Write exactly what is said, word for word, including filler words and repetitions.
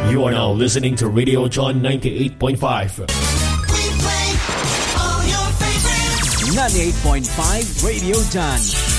You are now listening to Radio John ninety-eight point five. We play all your favorites. ninety-eight point five Radio John.